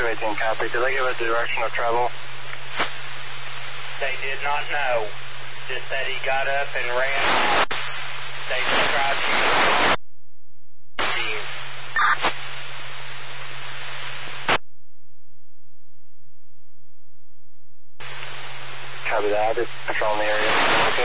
218, copy. Did they give a direction of travel? They did not know. Just that he got up and ran. They described him. Copy that. I did patrol in the area. Okay.